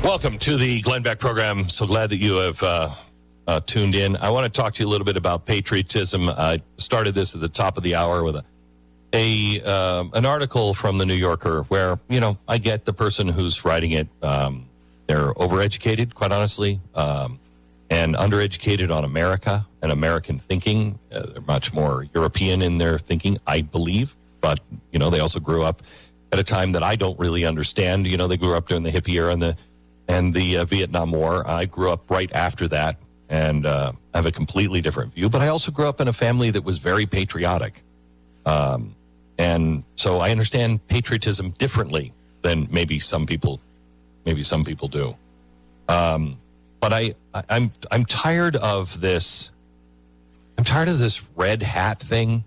Welcome to the Glenn Beck program. So glad that you have tuned in. I want to talk to you a little bit about patriotism. I started this at the top of the hour with an article from the New Yorker where, you know, I get the person who's writing it. They're overeducated, quite honestly, and undereducated on America and American thinking. They're much more European in their thinking, I believe. But, you know, they also grew up at a time that I don't really understand. You know, they grew up during the hippie era and the Vietnam War. I grew up right after that and have a completely different view. But I also grew up in a family that was very patriotic. And so I understand patriotism differently than maybe some people do. But I'm tired of this. I'm tired of this red hat thing.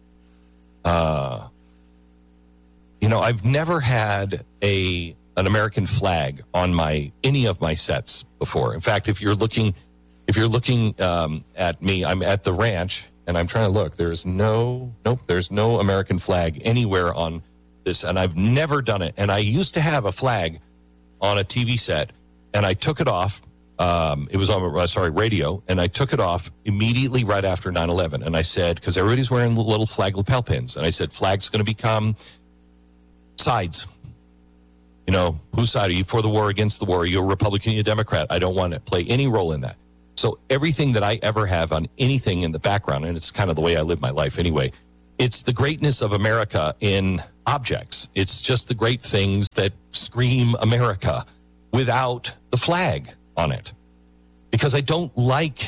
You know, I've never had an American flag on any of my sets before. In fact, if you're looking at me, I'm at the ranch and I'm trying to look. There's no American flag anywhere on this, and I've never done it. And I used to have a flag on a TV set, and I took it off. It was on radio, and I took it off immediately right after 9/11. And I said, because everybody's wearing the little flag lapel pins, and I said, flag's going to become sides. You know, whose side are you, for the war, against the war? Are you a Republican, are you a Democrat? I don't want to play any role in that. So everything that I ever have on anything in the background, and it's kind of the way I live my life anyway, it's the greatness of America in objects. It's just the great things that scream America without the flag on it. Because I don't like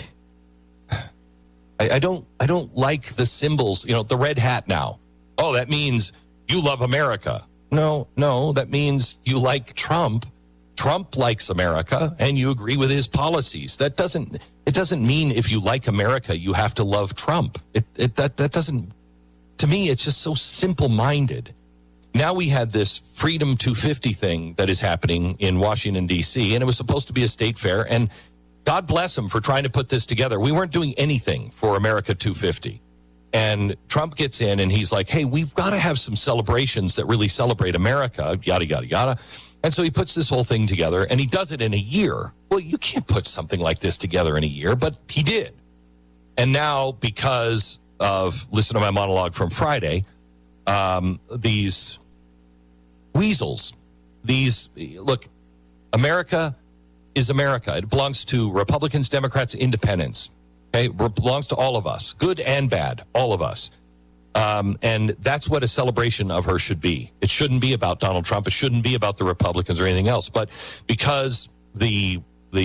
like the symbols, you know, the red hat now. Oh, that means you love America. No, that means you like Trump. Trump likes America, and you agree with his policies. It doesn't mean if you like America, you have to love Trump. That doesn't, to me, it's just so simple-minded. Now we had this Freedom 250 thing that is happening in Washington, D.C., and it was supposed to be a state fair, and God bless him for trying to put this together. We weren't doing anything for America 250. And Trump gets in and he's like, hey, we've got to have some celebrations that really celebrate America, yada, yada, yada. And so he puts this whole thing together and he does it in a year. Well, you can't put something like this together in a year, but he did. And now, because of, listen to my monologue from Friday, these weasels, look, America is America. It belongs to Republicans, Democrats, independents. Okay, it belongs to all of us, good and bad, all of us. And that's what a celebration of her should be. It shouldn't be about Donald Trump. It shouldn't be about the Republicans or anything else. But because the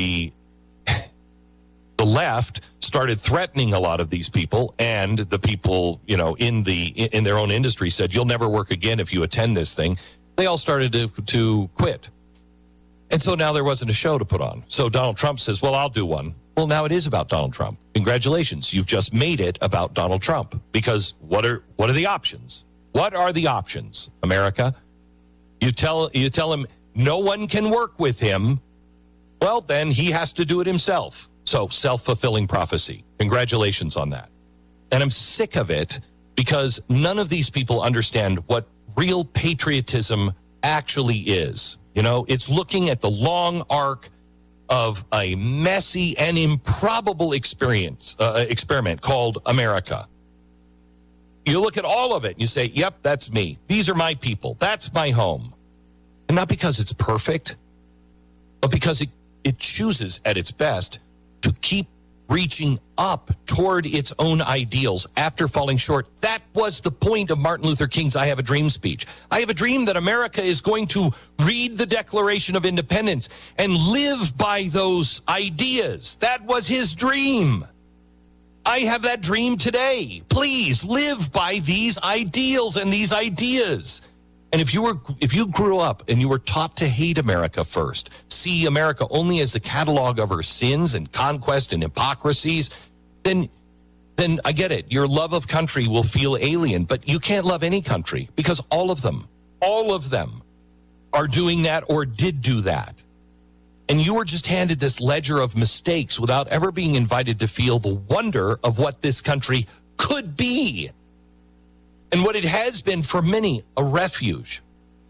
left started threatening a lot of these people, and the people, you know, in their own industry said, you'll never work again if you attend this thing, they all started to quit. And so now there wasn't a show to put on. So Donald Trump says, well, I'll do one. Well, now it is about Donald Trump. Congratulations. You've just made it about Donald Trump. Because what are the options? What are the options, America? You tell him no one can work with him. Well, then he has to do it himself. So self-fulfilling prophecy. Congratulations on that. And I'm sick of it because none of these people understand what real patriotism actually is. You know, it's looking at the long arc of a messy and improbable experiment called America. You look at all of it and you say, yep, that's me. These are my people. That's my home. And not because it's perfect, but because it chooses at its best to keep reaching up toward its own ideals after falling short. That was the point of Martin Luther King's I Have a Dream speech. I have a dream that America is going to read the Declaration of Independence and live by those ideas. That was his dream. I have that dream today. Please live by these ideals and these ideas. And if you grew up and you were taught to hate America first, see America only as the catalog of her sins and conquest and hypocrisies, then I get it. Your love of country will feel alien, but you can't love any country because all of them are doing that or did do that. And you were just handed this ledger of mistakes without ever being invited to feel the wonder of what this country could be. And what it has been for many, a refuge.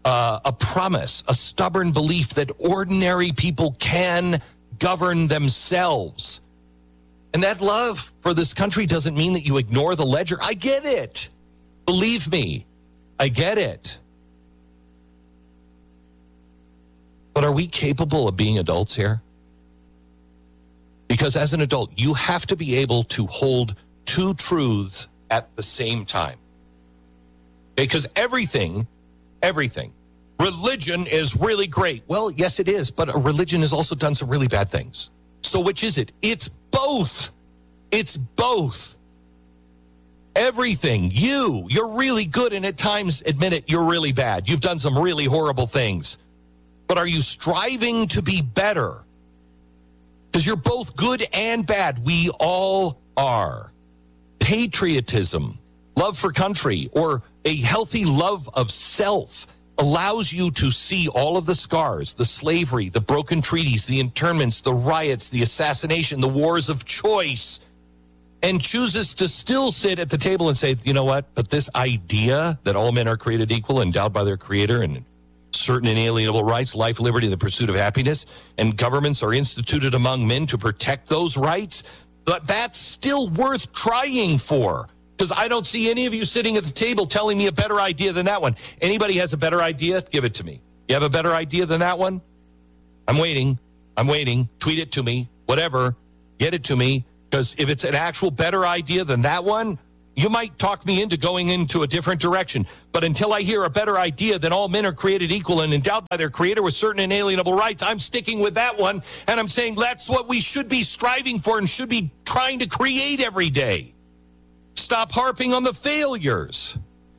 a promise, a stubborn belief that ordinary people can govern themselves. And that love for this country doesn't mean that you ignore the ledger. I get it. Believe me, I get it. But are we capable of being adults here? Because as an adult, you have to be able to hold two truths at the same time. Because everything, religion is really great. Well, yes, it is, but a religion has also done some really bad things. So which is it? It's both. It's both. Everything. You're really good, and at times, admit it, you're really bad. You've done some really horrible things. But are you striving to be better? Because you're both good and bad. We all are. Patriotism, love for country, or a healthy love of self allows you to see all of the scars, the slavery, the broken treaties, the internments, the riots, the assassination, the wars of choice, and chooses to still sit at the table and say, you know what, but this idea that all men are created equal, endowed by their creator, and certain inalienable rights, life, liberty, and the pursuit of happiness, and governments are instituted among men to protect those rights, but that's still worth trying for. Because I don't see any of you sitting at the table telling me a better idea than that one. Anybody has a better idea? Give it to me. You have a better idea than that one? I'm waiting. Tweet it to me. Whatever. Get it to me. Because if it's an actual better idea than that one, you might talk me into going into a different direction. But until I hear a better idea than all men are created equal and endowed by their creator with certain inalienable rights, I'm sticking with that one. And I'm saying that's what we should be striving for and should be trying to create every day. Stop harping on the failures.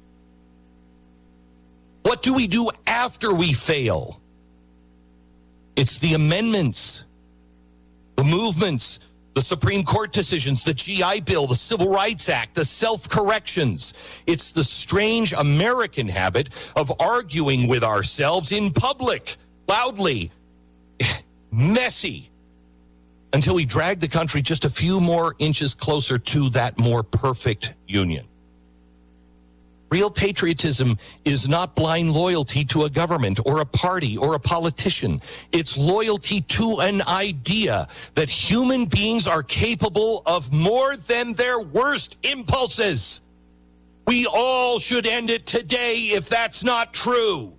What do we do after we fail? It's the amendments, the movements, the Supreme Court decisions, the GI Bill, the Civil Rights Act, the self-corrections. It's the strange American habit of arguing with ourselves in public, loudly, messy, until we drag the country just a few more inches closer to that more perfect union. Real patriotism is not blind loyalty to a government or a party or a politician. It's loyalty to an idea that human beings are capable of more than their worst impulses. We all should end it today if that's not true.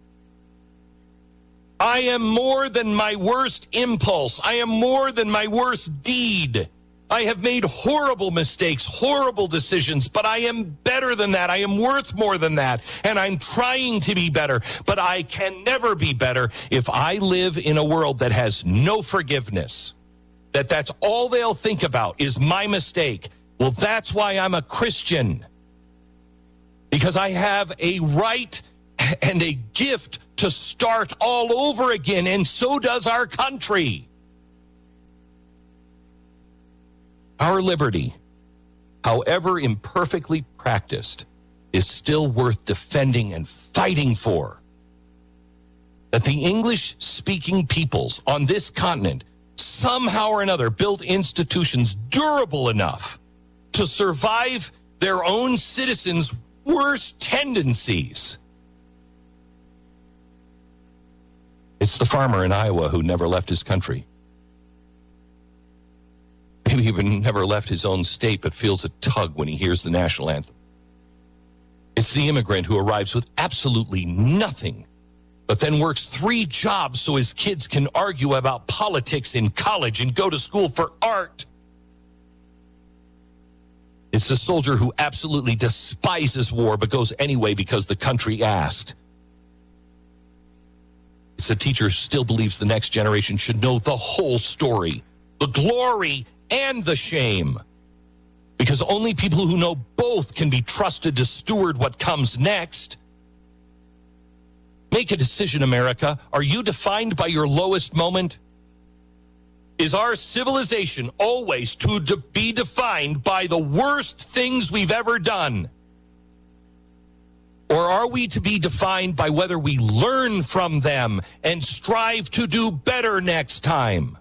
I am more than my worst impulse. I am more than my worst deed. I have made horrible mistakes, horrible decisions, but I am better than that. I am worth more than that, and I'm trying to be better. But I can never be better if I live in a world that has no forgiveness, that's all they'll think about is my mistake. Well, that's why I'm a Christian, because I have a right and a gift to start all over again, and so does our country. Our liberty, however imperfectly practiced, is still worth defending and fighting for. That the English-speaking peoples on this continent somehow or another built institutions durable enough to survive their own citizens' worst tendencies. It's the farmer in Iowa who never left his country. Maybe even never left his own state, but feels a tug when he hears the national anthem. It's the immigrant who arrives with absolutely nothing, but then works 3 jobs so his kids can argue about politics in college and go to school for art. It's the soldier who absolutely despises war, but goes anyway because the country asked. It's a teacher who still believes the next generation should know the whole story, the glory and the shame, because only people who know both can be trusted to steward what comes next. Make a decision, America. Are you defined by your lowest moment? Is our civilization always to be defined by the worst things we've ever done? Or are we to be defined by whether we learn from them and strive to do better next time?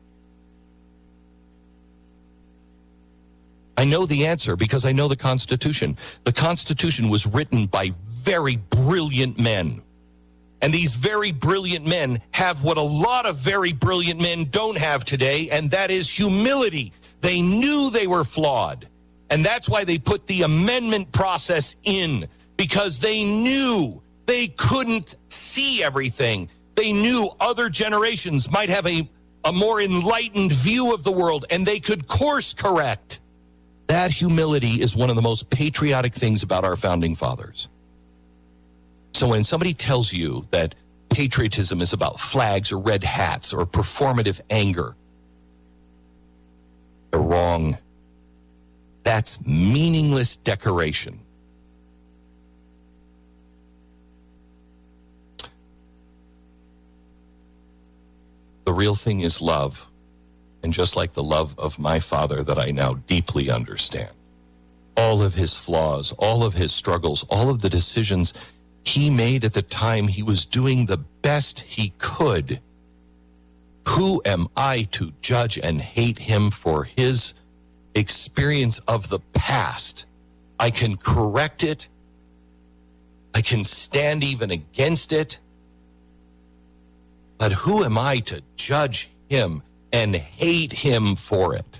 I know the answer because I know the Constitution. The Constitution was written by very brilliant men. And these very brilliant men have what a lot of very brilliant men don't have today, and that is humility. They knew they were flawed. And that's why they put the amendment process in, because they knew they couldn't see everything. They knew other generations might have a more enlightened view of the world, and they could course correct. That humility is one of the most patriotic things about our founding fathers. So when somebody tells you that patriotism is about flags or red hats or performative anger, they're wrong. That's meaningless decoration. The real thing is love. And just like the love of my father that I now deeply understand, all of his flaws, all of his struggles, all of the decisions he made at the time he was doing the best he could. Who am I to judge and hate him for his experience of the past? I can correct it. I can stand even against it. But who am I to judge him and hate him for it?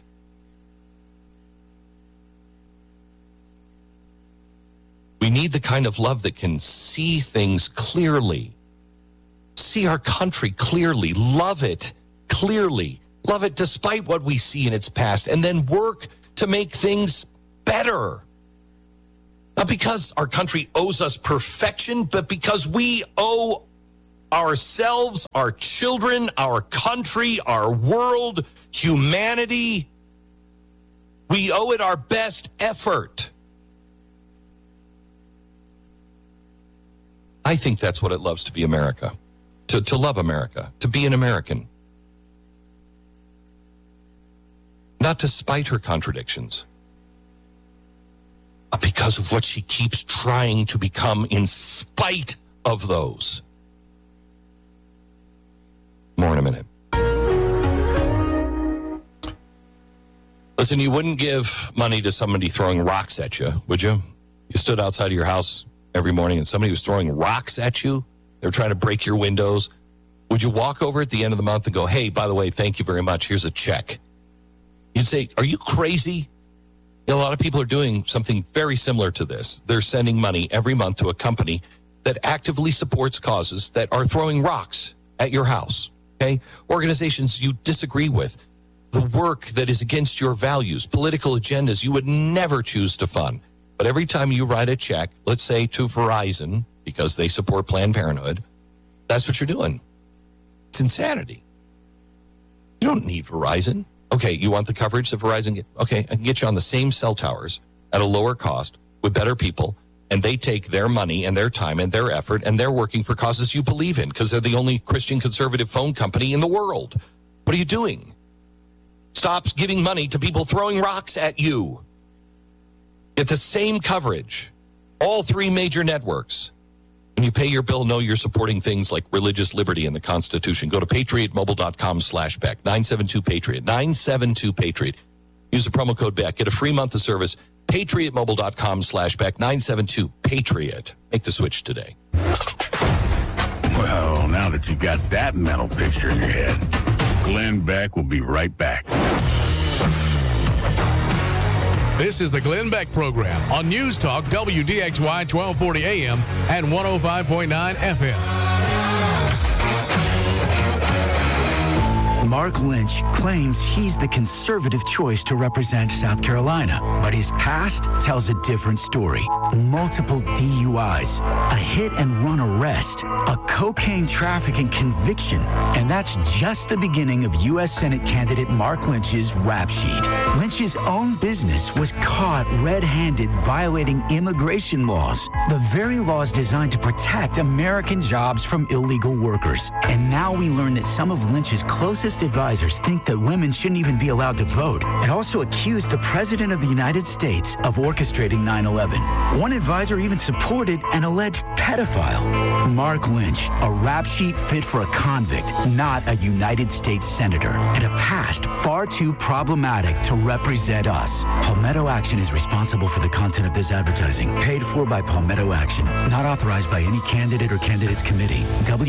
We need the kind of love that can see things clearly, see our country clearly, love it clearly, love it despite what we see in its past, and then work to make things better. Not because our country owes us perfection, but because we owe ourselves, our children, our country, our world, humanity, we owe it our best effort. I think that's what it loves to be America, to love America, to be an American. Not to spite her contradictions, but because of what she keeps trying to become in spite of those. More in a minute. Listen, you wouldn't give money to somebody throwing rocks at you, would you? You stood outside of your house every morning and somebody was throwing rocks at you. They're trying to break your windows. Would you walk over at the end of the month and go, hey, by the way, thank you very much. Here's a check. You'd say, are you crazy? You know, a lot of people are doing something very similar to this. They're sending money every month to a company that actively supports causes that are throwing rocks at your house. Okay? Organizations you disagree with, the work that is against your values, political agendas you would never choose to fund. But every time you write a check, let's say to Verizon, because they support Planned Parenthood, that's what you're doing. It's insanity. You don't need Verizon. Okay, you want the coverage that Verizon gets? Okay, I can get you on the same cell towers at a lower cost with better people, and they take their money and their time and their effort, and they're working for causes you believe in because they're the only Christian conservative phone company in the world. What are you doing? Stop giving money to people throwing rocks at you. Get the same coverage, all three major networks. When you pay your bill, know you're supporting things like religious liberty and the Constitution. Go to patriotmobile.com/Beck, 972-PATRIOT, 972-PATRIOT. Use the promo code Beck. Get a free month of service. patriotmobile.com/Beck, 972-PATRIOT. Make the switch today. Well, now that you got that mental picture in your head, Glenn Beck will be right back. This is the Glenn Beck Program on News Talk WDXY 1240 AM and 105.9 FM. Mark Lynch claims he's the conservative choice to represent South Carolina, but his past tells a different story. Multiple DUIs, a hit-and-run arrest, a cocaine trafficking conviction, and that's just the beginning of U.S. Senate candidate Mark Lynch's rap sheet. Lynch's own business was caught red-handed violating immigration laws, the very laws designed to protect American jobs from illegal workers. And now we learn that some of Lynch's closest most advisors think that women shouldn't even be allowed to vote and also accused the President of the United States of orchestrating 9/11. One advisor even supported an alleged pedophile. Mark Lynch, a rap sheet fit for a convict, not a United States senator, and a past far too problematic to represent us. Palmetto Action is responsible for the content of this advertising, paid for by Palmetto Action, not authorized by any candidate or candidates committee.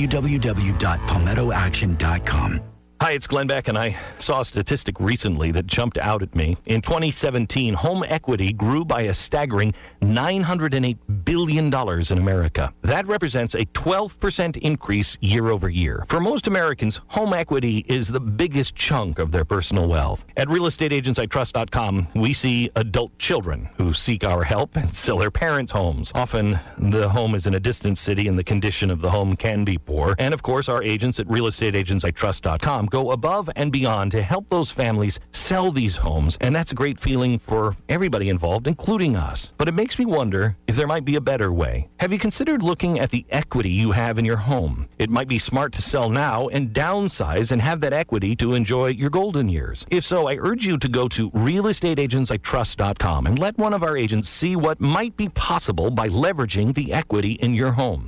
www.palmettoaction.com. Hi, it's Glenn Beck, and I saw a statistic recently that jumped out at me. In 2017, home equity grew by a staggering $908 billion in America. That represents a 12% increase year over year. For most Americans, home equity is the biggest chunk of their personal wealth. At realestateagentsitrust.com, we see adult children who seek our help and sell their parents' homes. Often, the home is in a distant city and the condition of the home can be poor. And, of course, our agents at realestateagentsitrust.com go above and beyond to help those families sell these homes, and that's a great feeling for everybody involved, including us. But it makes me wonder if there might be a better way. Have you considered looking at the equity you have in your home? It might be smart to sell now and downsize and have that equity to enjoy your golden years. If so, I urge you to go to realestateagentsitrust.com and let one of our agents see what might be possible by leveraging the equity in your home.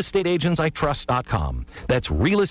realestateagentsitrust.com. That's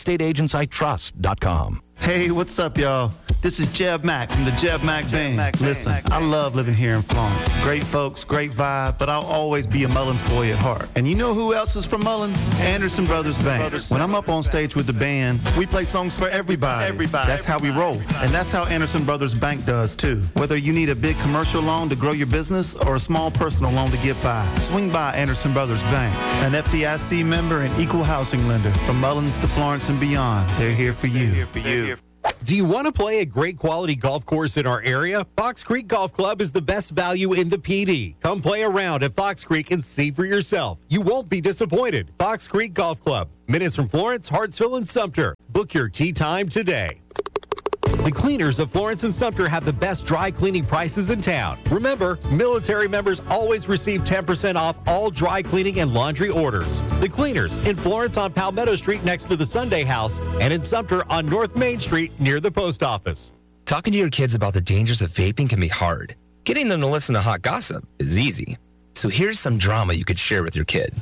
realestateagentsitrust.com. Hey, what's up, y'all? This is Jeb Mack from the Jeb Mack Band. Listen, I love living here in Florence. Great folks, great vibe, but I'll always be a Mullins boy at heart. And you know who else is from Mullins? Anderson Brothers Bank. When I'm up on stage with the band, we play songs for everybody. That's how we roll. And that's how Anderson Brothers Bank does, too. Whether you need a big commercial loan to grow your business or a small personal loan to get by, swing by Anderson Brothers Bank. An FDIC member and equal housing lender. From Mullins to Florence and beyond, they're here for you. Do you want to play a great quality golf course in our area? Fox Creek Golf Club is the best value in the PD. Come play around at Fox Creek and see for yourself. You won't be disappointed. Fox Creek Golf Club, minutes from Florence, Hartsville, and Sumter. Book your tee time today. The cleaners of Florence and Sumter have the best dry cleaning prices in town. Remember, military members always receive 10% off all dry cleaning and laundry orders. The cleaners in Florence on Palmetto Street next to the Sunday House and in Sumter on North Main Street near the post office. Talking to your kids about the dangers of vaping can be hard. Getting them to listen to hot gossip is easy. So here's some drama you could share with your kid.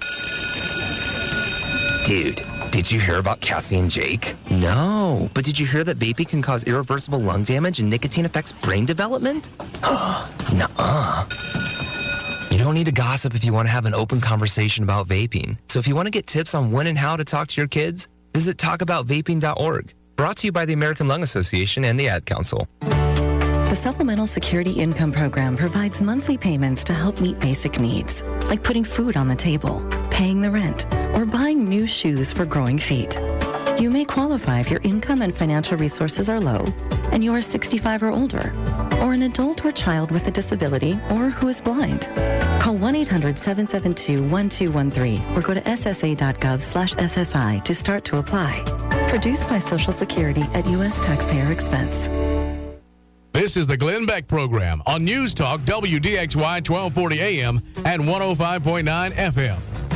Dude, did you hear about Cassie and Jake? No, but did you hear that vaping can cause irreversible lung damage and nicotine affects brain development? Nuh-uh. You don't need to gossip if you want to have an open conversation about vaping. So if you want to get tips on when and how to talk to your kids, visit talkaboutvaping.org. Brought to you by the American Lung Association and the Ad Council. The Supplemental Security Income Program provides monthly payments to help meet basic needs, like putting food on the table, paying the rent, or buying new shoes for growing feet. You may qualify if your income and financial resources are low and you are 65 or older, or an adult or child with a disability or who is blind. Call 1-800-772-1213 or go to ssa.gov/SSI to start to apply. Produced by Social Security at U.S. taxpayer expense. This is the Glenn Beck Program on News Talk WDXY 1240 AM and 105.9 FM.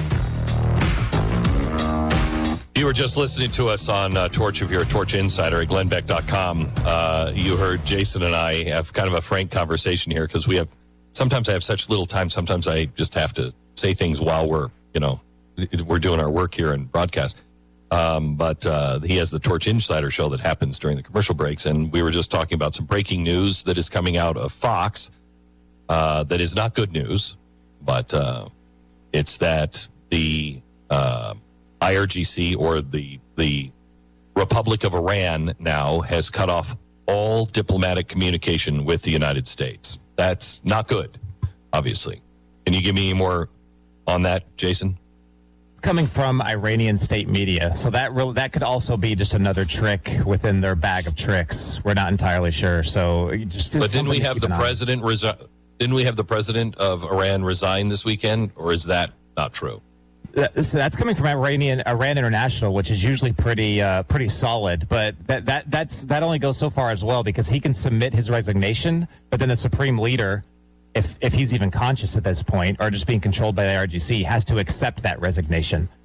You were just listening to us on Torch if you're a Torch Insider at glennbeck.com. You heard Jason and I have kind of a frank conversation here because sometimes I have such little time. Sometimes I just have to say things while we're doing our work here and broadcast. But he has the Torch Insider show that happens during the commercial breaks. And we were just talking about some breaking news that is coming out of Fox that is not good news, but it's that the IRGC, or the Republic of Iran, now has cut off all diplomatic communication with the United States. That's not good, obviously. Can you give me any more on that, Jason? Coming from Iranian state media, so that could also be just another trick within their bag of tricks. We're not entirely sure. So, but didn't we have the president Didn't we have the president of Iran resign this weekend, or is that not true? That's coming from Iran International, which is usually pretty solid. But that only goes so far as well, because he can submit his resignation, but then the supreme leader, if he's even conscious at this point, or just being controlled by the IRGC, has to accept that resignation.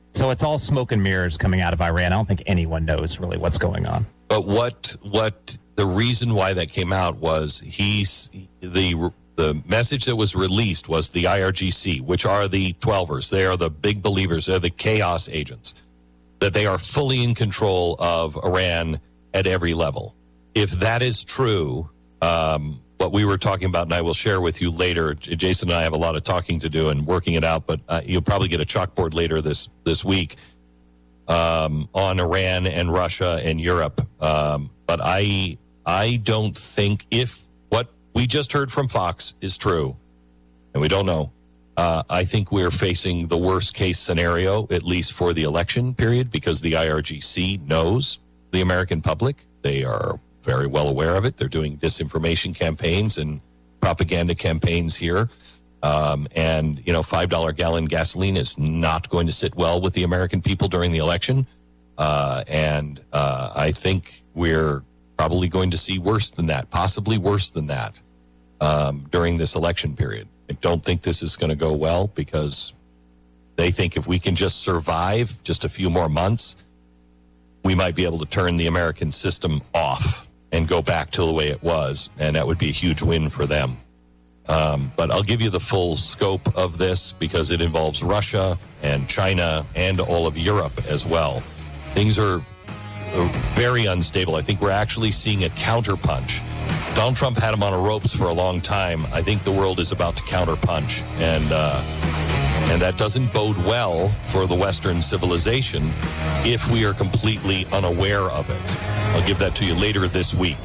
So it's all smoke and mirrors coming out of Iran. I don't think anyone knows really what's going on. But what the reason why that came out was the message that was released was the IRGC, which are the 12ers. They are the big believers. They're the chaos agents, that they are fully in control of Iran at every level. If that is true, what we were talking about, and I will share with you later, Jason and I have a lot of talking to do and working it out, but you'll probably get a chalkboard later this week on Iran and Russia and Europe. But I don't think, if what we just heard from Fox is true, and we don't know, I think we're facing the worst case scenario, at least for the election period, because the IRGC knows the American public. They are very well aware of it. They're doing disinformation campaigns and propaganda campaigns here. And, $5 gallon gasoline is not going to sit well with the American people during the election. And I think we're probably going to see worse than that, possibly worse than that, during this election period. I don't think this is going to go well, because they think if we can just survive just a few more months, we might be able to turn the American system off and go back to the way it was, and that would be a huge win for them. But I'll give you the full scope of this, because it involves Russia and China and all of Europe as well. Things are very unstable. I think we're actually seeing a counterpunch. Donald Trump had him on ropes for a long time. I think the world is about to counterpunch, and that doesn't bode well for the Western civilization if we are completely unaware of it. I'll give that to you later this week.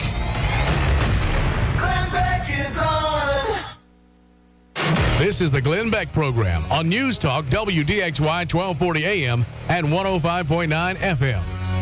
Glenn Beck is on. This is the Glenn Beck Program on News Talk WDXY 1240 AM and 105.9 FM.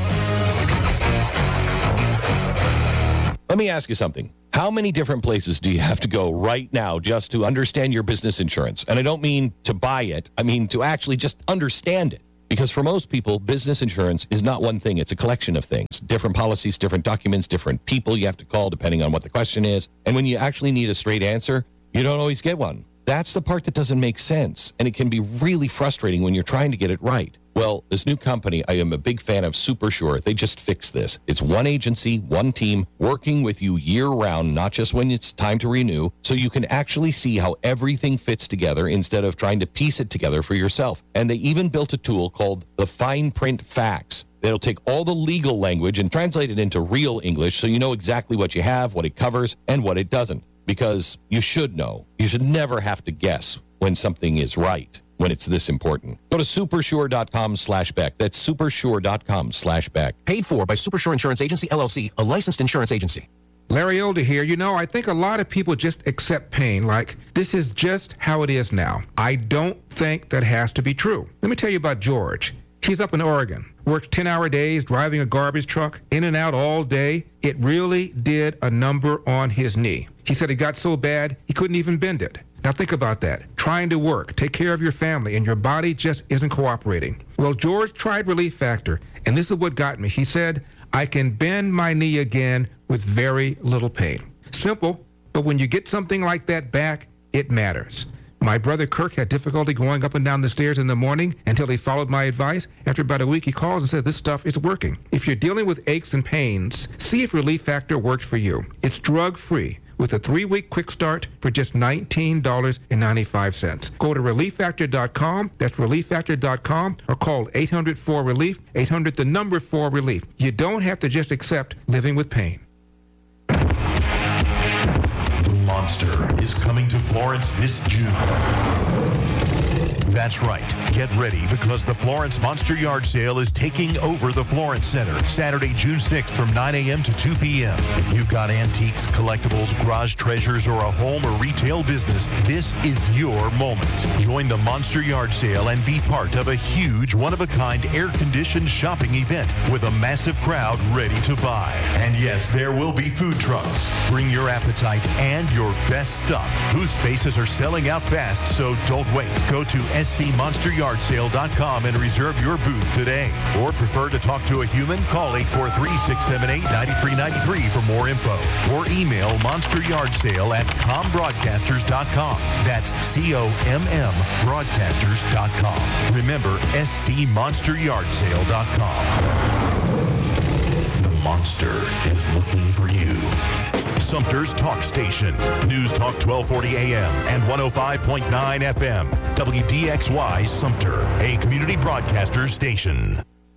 Let me ask you something. How many different places do you have to go right now just to understand your business insurance? And I don't mean to buy it. I mean to actually just understand it. Because for most people, business insurance is not one thing. It's a collection of things. Different policies, different documents, different people you have to call depending on what the question is. And when you actually need a straight answer, you don't always get one. That's the part that doesn't make sense. And it can be really frustrating when you're trying to get it right. Well, this new company, I am a big fan of SuperSure. They just fixed this. It's one agency, one team, working with you year-round, not just when it's time to renew, so you can actually see how everything fits together instead of trying to piece it together for yourself. And they even built a tool called the Fine Print Facts. It'll take all the legal language and translate it into real English so you know exactly what you have, what it covers, and what it doesn't. Because you should know. You should never have to guess when something is right, when it's this important. Go to supersure.com/Beck. That's supersure.com/Beck. Paid for by Supersure Insurance Agency, LLC, a licensed insurance agency. Larry Older here. I think a lot of people just accept pain like this is just how it is now. I don't think that has to be true. Let me tell you about George. He's up in Oregon, works 10-hour days, driving a garbage truck, in and out all day. It really did a number on his knee. He said it got so bad, he couldn't even bend it. Now think about that. Trying to work, take care of your family, and your body just isn't cooperating. Well, George tried Relief Factor, and this is what got me. He said, I can bend my knee again with very little pain. Simple, but when you get something like that back, it matters. My brother Kirk had difficulty going up and down the stairs in the morning until he followed my advice. After about a week, he calls and says, this stuff is working. If you're dealing with aches and pains, see if Relief Factor works for you. It's drug-free with a 3-week quick start for just $19.95. Go to ReliefFactor.com. That's ReliefFactor.com, or call 800-4-RELIEF, 800-4-RELIEF. You don't have to just accept living with pain. The Monster is coming to Florence this June. That's right. Get ready, because the Florence Monster Yard Sale is taking over the Florence Center Saturday, June 6th from 9 a.m. to 2 p.m. If you've got antiques, collectibles, garage treasures, or a home or retail business, this is your moment. Join the Monster Yard Sale and be part of a huge, one-of-a-kind, air-conditioned shopping event with a massive crowd ready to buy. And yes, there will be food trucks. Bring your appetite and your best stuff. Booth spaces are selling out fast, so don't wait. Go to scmonsteryardsale.com and reserve your booth today. Or prefer to talk to a human? Call 843-678-9393 for more info. Or email monsteryardsale@combroadcasters.com. That's COMM broadcasters.com. Remember, scmonsteryardsale.com. The monster is looking for you. Sumter's Talk Station. News Talk 1240 AM and 105.9 FM. WDXY Sumter, a community broadcaster station.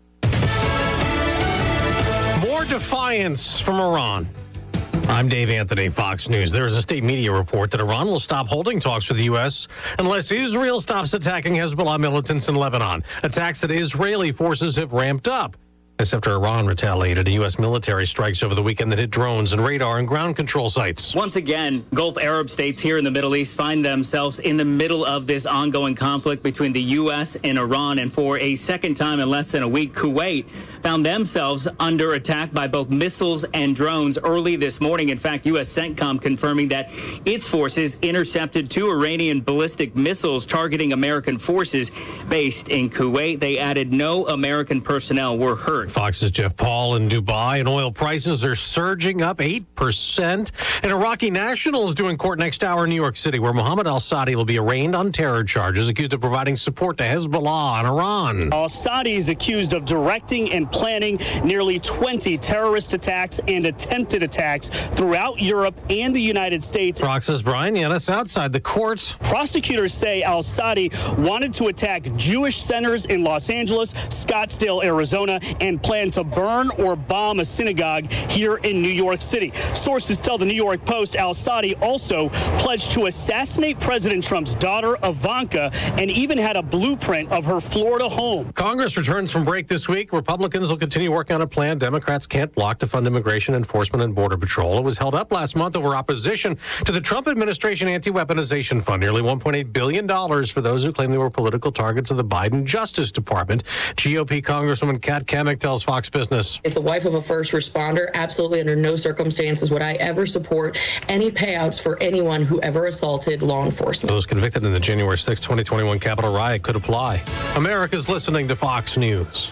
More defiance from Iran. I'm Dave Anthony, Fox News. There is a state media report that Iran will stop holding talks with the U.S. unless Israel stops attacking Hezbollah militants in Lebanon, attacks that Israeli forces have ramped up. This after Iran retaliated U.S. military strikes over the weekend that hit drones and radar and ground control sites. Once again, Gulf Arab states here in the Middle East find themselves in the middle of this ongoing conflict between the U.S. and Iran. And for a second time in less than a week, Kuwait found themselves under attack by both missiles and drones early this morning. In fact, U.S. CENTCOM confirming that its forces intercepted 2 Iranian ballistic missiles targeting American forces based in Kuwait. They added no American personnel were hurt. Fox's Jeff Paul in Dubai, and oil prices are surging up 8%. And Iraqi nationals doing court next hour in New York City, where Mohammed al-Sadi will be arraigned on terror charges, accused of providing support to Hezbollah and Iran. Al-Sadi is accused of directing and planning nearly 20 terrorist attacks and attempted attacks throughout Europe and the United States. Fox's Brian Yanis outside the courts. Prosecutors say al-Sadi wanted to attack Jewish centers in Los Angeles, Scottsdale, Arizona, and planned to burn or bomb a synagogue here in New York City. Sources tell the New York Post al-Sadi also pledged to assassinate President Trump's daughter, Ivanka, and even had a blueprint of her Florida home. Congress returns from break this week. Republicans will continue working on a plan Democrats can't block to fund immigration enforcement and border patrol. It was held up last month over opposition to the Trump administration anti-weaponization fund, nearly $1.8 billion for those who claim they were political targets of the Biden Justice Department. GOP Congresswoman Kat Kamick tells Fox Business. As the wife of a first responder, absolutely under no circumstances would I ever support any payouts for anyone who ever assaulted law enforcement. Those convicted in the January 6, 2021 Capitol riot could apply. America's listening to Fox News.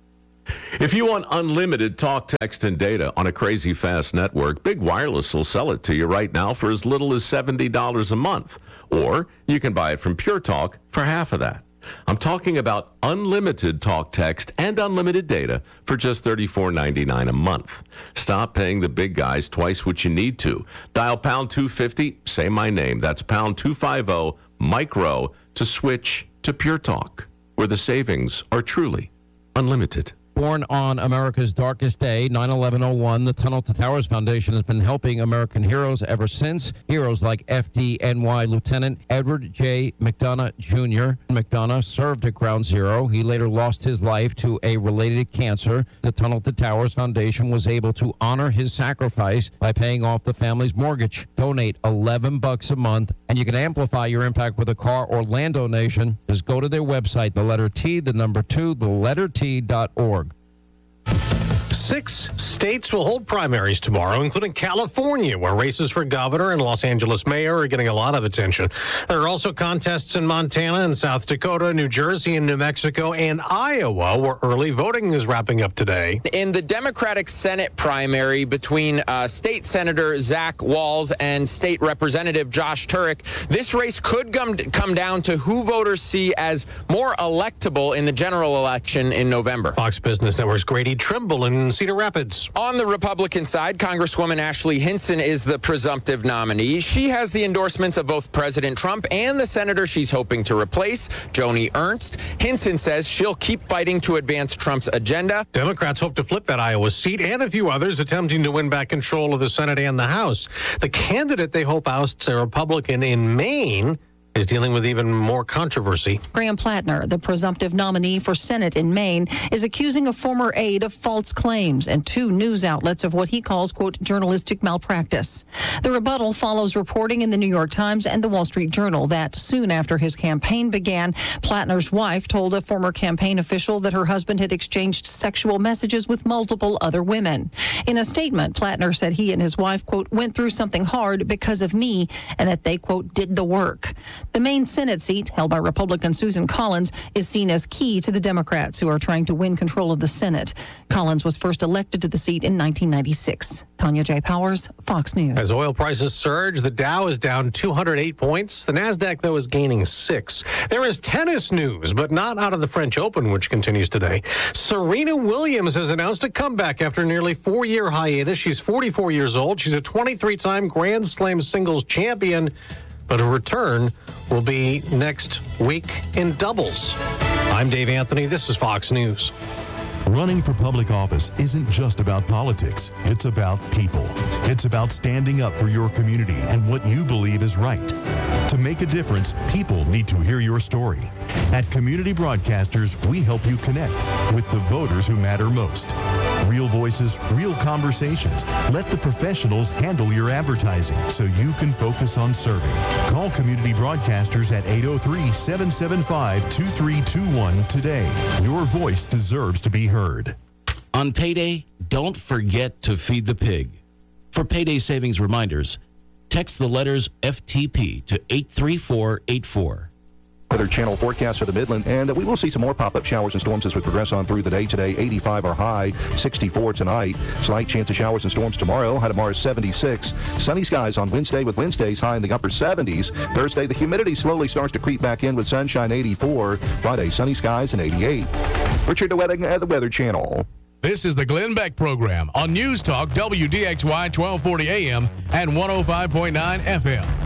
If you want unlimited talk, text, and data on a crazy fast network, Big Wireless will sell it to you right now for as little as $70 a month. Or you can buy it from Pure Talk for half of that. I'm talking about unlimited talk, text, and unlimited data for just $34.99 a month. Stop paying the big guys twice what you need to. Dial pound 250, say my name. That's pound 250 micro to switch to Pure Talk, where the savings are truly unlimited. Born on America's darkest day, 9/11/01, the Tunnel to Towers Foundation has been helping American heroes ever since. Heroes like FDNY Lieutenant Edward J. McDonough Jr. McDonough served at Ground Zero. He later lost his life to a related cancer. The Tunnel to Towers Foundation was able to honor his sacrifice by paying off the family's mortgage. Donate $11 a month, and you can amplify your impact with a car or land donation. Just go to their website, the letter T, the number 2, the letter T.org. 6 states will hold primaries tomorrow, including California, where races for governor and Los Angeles mayor are getting a lot of attention. There are also contests in Montana and South Dakota, New Jersey and New Mexico, and Iowa, where early voting is wrapping up today. In the Democratic Senate primary between State Senator Zach Walz and State Representative Josh Turek, this race could come down to who voters see as more electable in the general election in November. Fox Business Network's Grady Trimble in Cedar Rapids. On the Republican side, Congresswoman Ashley Hinson is the presumptive nominee. She has the endorsements of both President Trump and the senator she's hoping to replace, Joni Ernst. Hinson says she'll keep fighting to advance Trump's agenda. Democrats hope to flip that Iowa seat and a few others, attempting to win back control of the Senate and the House. The candidate they hope ousts a Republican in Maine is dealing with even more controversy. Graham Plattner, the presumptive nominee for Senate in Maine, is accusing a former aide of false claims and 2 news outlets of what he calls, quote, journalistic malpractice. The rebuttal follows reporting in the New York Times and the Wall Street Journal that soon after his campaign began, Plattner's wife told a former campaign official that her husband had exchanged sexual messages with multiple other women. In a statement, Plattner said he and his wife, quote, went through something hard because of me and that they, quote, did the work. The Maine Senate seat, held by Republican Susan Collins, is seen as key to the Democrats who are trying to win control of the Senate. Collins was first elected to the seat in 1996. Tanya J. Powers, Fox News. As oil prices surge, the Dow is down 208 points. The NASDAQ, though, is gaining 6. There is tennis news, but not out of the French Open, which continues today. Serena Williams has announced a comeback after a nearly 4-year hiatus. She's 44 years old. She's a 23-time Grand Slam singles champion, but her return will be next week in doubles. I'm Dave Anthony. This is Fox News. Running for public office isn't just about politics. It's about people. It's about standing up for your community and what you believe is right. To make a difference, people need to hear your story. At Community Broadcasters, we help you connect with the voters who matter most. Real voices, real conversations. Let the professionals handle your advertising so you can focus on serving. Call Community Broadcasters at 803-775-2321 today. Your voice deserves to be heard. On payday, don't forget to feed the pig. For payday savings reminders, text the letters FTP to 83484. Weather Channel forecast for the Midland, and we will see some more pop-up showers and storms as we progress on through the day today. 85 our high, 64 tonight. Slight chance of showers and storms tomorrow. High tomorrow is 76. Sunny skies on Wednesday with Wednesdays high in the upper 70s. Thursday, the humidity slowly starts to creep back in with sunshine, 84. Friday, sunny skies and 88. Richard DeWetting at the Weather Channel. This is the Glenn Beck Program on News Talk WDXY 1240 AM and 105.9 FM.